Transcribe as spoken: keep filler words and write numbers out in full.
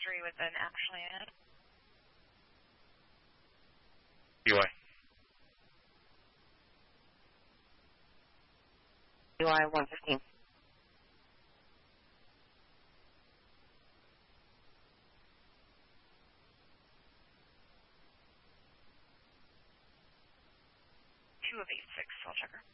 three with an Ashley in it. U I. U I one fifteen. two of eight six, I'll check her.